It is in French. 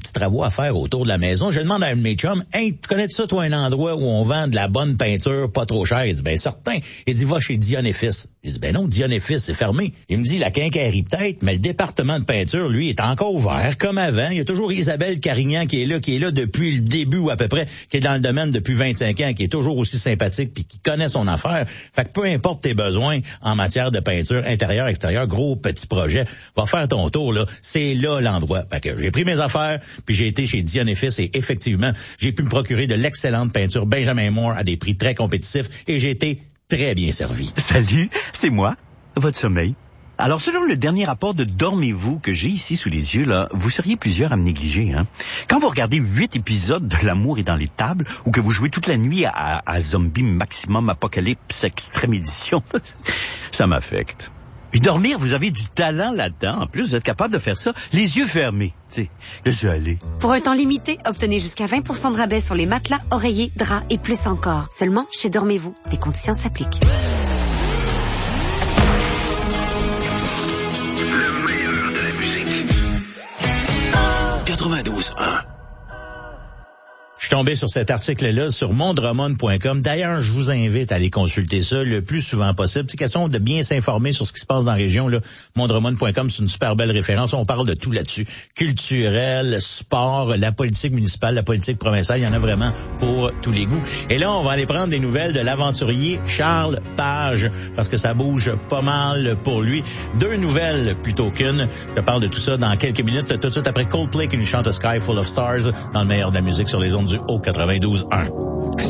petits travaux à faire autour de la maison. Je demande à un de mes chums, « Hey, tu connais ça, toi, un endroit où on vend de la bonne peinture pas trop chère? » Il dit, « Ben, certain. » Il dit, « Va chez Dion et Fils. » Je dis, « Ben non, Dion et Fils, c'est fermé. » Il me dit, « La quincaillerie peut-être, mais le département de peinture, lui, est encore ouvert, comme avant. Il y a toujours Isabelle Carignan qui est là depuis le début ou à peu près, qui est dans le domaine depuis 25 ans, qui est toujours aussi sympathique puis qui connaît son affaire. Fait que peu importe tes besoins en matière de peinture, intérieur, extérieur, gros, petit projet, va faire ton tour, là. C'est là l'endroit. Fait que j'ai pris mes affaires, puis j'ai été chez Dion et Fils et effectivement, j'ai pu me procurer de l'excellente peinture Benjamin Moore à des prix très compétitifs et j'ai été très bien servi. Salut, c'est moi, votre sommeil. Alors, selon le dernier rapport de Dormez-vous que j'ai ici sous les yeux, là, vous seriez plusieurs à me négliger, hein. Quand vous regardez 8 épisodes de L'amour est dans les tables, ou que vous jouez toute la nuit à Zombie Maximum Apocalypse Extrême Édition, ça m'affecte. Et dormir, vous avez du talent là-dedans. En plus, vous êtes capable de faire ça les yeux fermés. Tu sais, laissez aller. Pour un temps limité, obtenez jusqu'à 20% de rabais sur les matelas, oreillers, draps et plus encore. Seulement chez Dormez-vous. Des conditions s'appliquent. Le meilleur de la musique. 92.1. Je suis tombé sur cet article-là sur mondremon.com. D'ailleurs, je vous invite à aller consulter ça le plus souvent possible. C'est question de bien s'informer sur ce qui se passe dans la région, là. Mondremon.com, c'est une super belle référence. On parle de tout là-dessus. Culturel, sport, la politique municipale, la politique provinciale. Il y en a vraiment pour tous les goûts. Et là, on va aller prendre des nouvelles de l'aventurier Charles Page, parce que ça bouge pas mal pour lui. 2 nouvelles plutôt qu'une. Je te parle de tout ça dans quelques minutes. Tout de suite après Coldplay qui nous chante A Sky Full of Stars dans le meilleur de la musique sur les ondes du Haut 92.1.